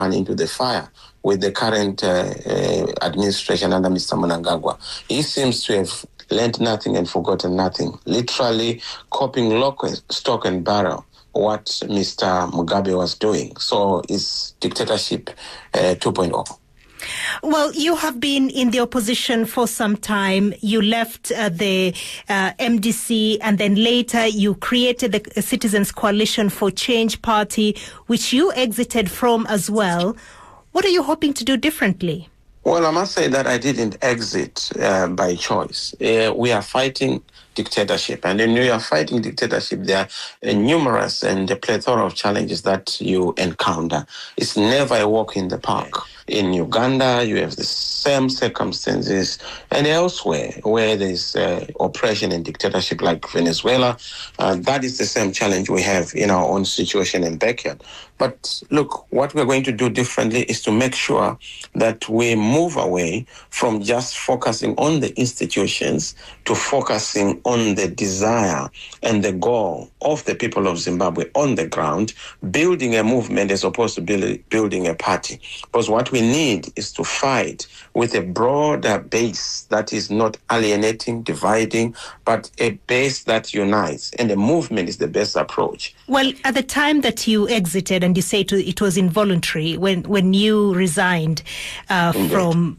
into the fire with the current administration under Mr. Mnangagwa. He seems to have learned nothing and forgotten nothing, literally copying lock, stock and barrel what Mr. Mugabe was doing. So it's dictatorship 2.0. Well, you have been in the opposition for some time. You left the MDC, and then later you created the Citizens Coalition for Change Party, which you exited from as well. What are you hoping to do differently? Well, I must say that I didn't exit by choice. We are fighting dictatorship. And when you are fighting dictatorship, there are numerous and a plethora of challenges that you encounter. It's never a walk in the park. In Uganda, you have the same circumstances, and elsewhere where there's oppression and dictatorship like Venezuela, that is the same challenge we have in our own situation in backyard. But look, what we're going to do differently is to make sure that we move away from just focusing on the institutions to focusing on the desire and the goal of the people of Zimbabwe on the ground, building a movement as opposed to building a party. Because what we need is to fight with a broader base that is not alienating, dividing, but a base that unites. And the movement is the best approach. Well, at the time that you exited, and you say it was involuntary, when you resigned from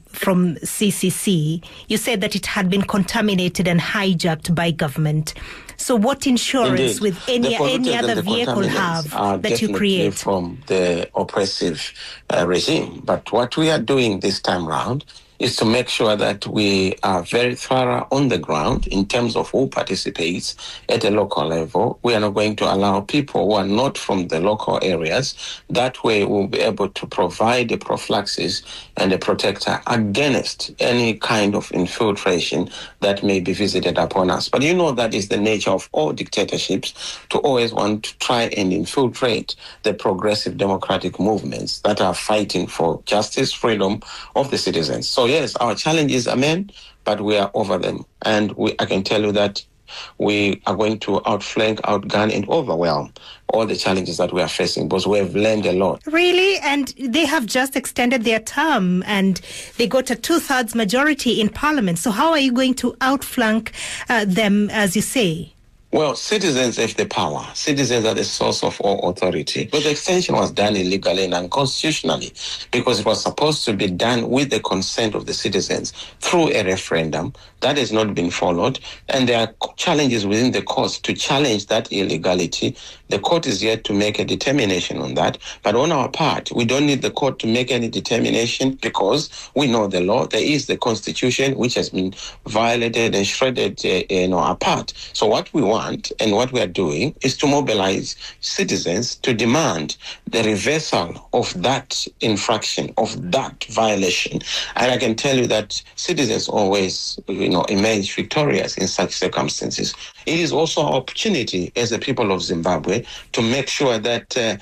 CCC, you said that it had been contaminated and hijacked by government. So what insurance with any other vehicle have that you create? From the oppressive regime. But what we are doing this time round is to make sure that we are very thorough on the ground in terms of who participates at a local level. We are not going to allow people who are not from the local areas. That way we'll be able to provide a prophylaxis and a protector against any kind of infiltration that may be visited upon us. But you know that is the nature of all dictatorships, to always want to try and infiltrate the progressive democratic movements that are fighting for justice, freedom of the citizens. So yes, our challenges are many, but we are over them. And I can tell you that we are going to outflank, outgun, and overwhelm all the challenges that we are facing, because we have learned a lot. Really? And they have just extended their term, and they got a 2/3 majority in Parliament. So how are you going to outflank them, as you say? Well, citizens have the power. Citizens are the source of all authority. But the extension was done illegally and unconstitutionally, because it was supposed to be done with the consent of the citizens through a referendum. That has not been followed. And there are challenges within the courts to challenge that illegality. The court is yet to make a determination on that. But on our part, we don't need the court to make any determination, because we know the law. There is the constitution, which has been violated and shredded apart. So what we want and what we are doing is to mobilize citizens to demand the reversal of that infraction, of that violation. And I can tell you that citizens always, emerge victorious in such circumstances. It is also our opportunity as the people of Zimbabwe to make sure that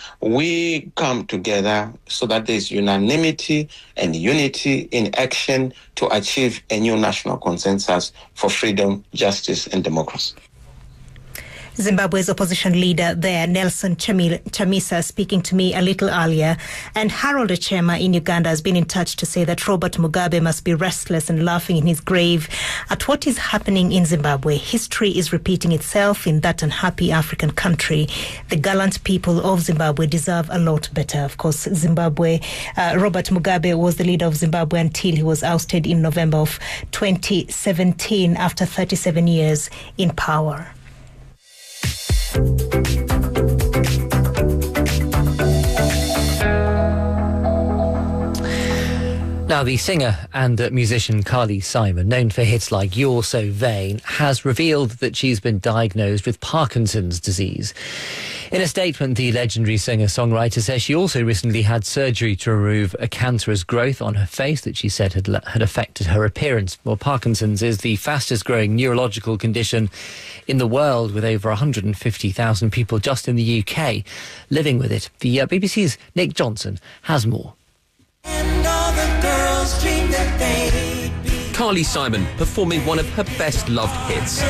we come together so that there's unanimity and unity in action to achieve a new national consensus for freedom, justice, and democracy. Zimbabwe's opposition leader there, Nelson Chamisa, speaking to me a little earlier. And Harold Achema in Uganda has been in touch to say that Robert Mugabe must be restless and laughing in his grave at what is happening in Zimbabwe. History is repeating itself in that unhappy African country. The gallant people of Zimbabwe deserve a lot better. Of course, Robert Mugabe was the leader of Zimbabwe until he was ousted in November of 2017 after 37 years in power. Now, the singer and musician Carly Simon, known for hits like You're So Vain, has revealed that she's been diagnosed with Parkinson's disease. In a statement, the legendary singer-songwriter says she also recently had surgery to remove a cancerous growth on her face that she said had affected her appearance. Well, Parkinson's is the fastest-growing neurological condition in the world, with over 150,000 people just in the UK living with it. The BBC's Nick Johnson has more. Carly Simon performing one of her best-loved hits.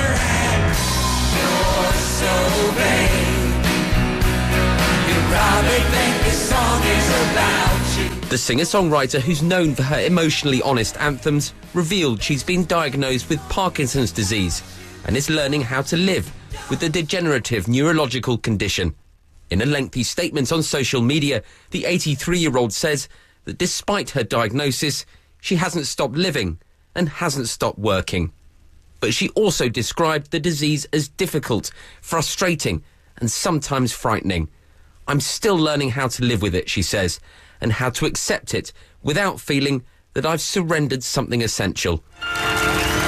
The singer-songwriter, who's known for her emotionally honest anthems, revealed she's been diagnosed with Parkinson's disease and is learning how to live with the degenerative neurological condition. In a lengthy statement on social media, the 83-year-old says that despite her diagnosis, she hasn't stopped living and hasn't stopped working. But she also described the disease as difficult, frustrating, and sometimes frightening. I'm still learning how to live with it, she says, and how to accept it without feeling that I've surrendered something essential.